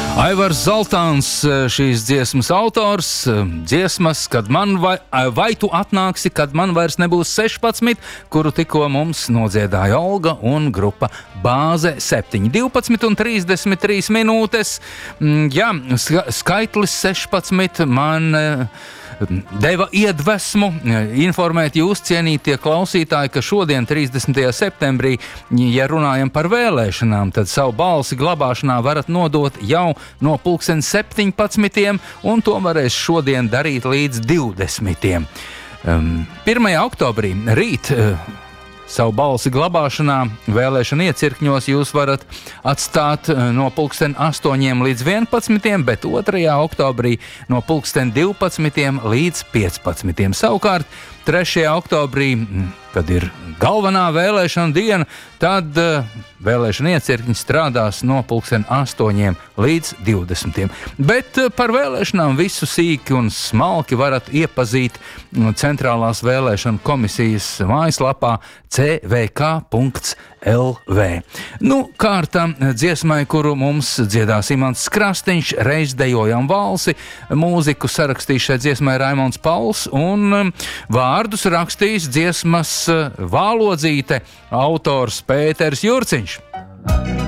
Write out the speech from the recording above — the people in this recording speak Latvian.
Aivars Zaltāns, šīs dziesmas autors, dziesmas, kad man vai tu atnāksi, kad man vairs nebūs 16, kuru tikko mums nodziedāja Olga un grupa Bāze 7. 12:33 minūtes. Jā, skaitlis 16 man deva iedvesmu informēt jūs, cienītie klausītāji, ka šodien, 30. septembrī, ja runājam par vēlēšanām, tad savu balsi glabāšanā varat nodot jau no 17. un to varēs šodien darīt līdz 20. 1. oktobrī rīt savu balsi glabāšanā vēlēšana iecirkņos jūs varat atstāt no 8 līdz 11, bet 2. oktobrī no 12 līdz 15. Savukārt 3. oktobrī, kad ir galvenā vēlēšana diena, tad vēlēšana iecirkņi strādās no 8 līdz 20. Bet par vēlēšanām visu sīki un smalki varat iepazīt Centrālās vēlēšana komisijas mājaslapā cvk.lv. Nu, kārta dziesmai, kuru mums dziedās Imants Krastīņš, reiz dejojam valsi, mūziku sarakstīs šai dziesmai Raimonds Pauls un vārdus rakstījis dziesmas Vālodzīte autors Pēters Jurciņš.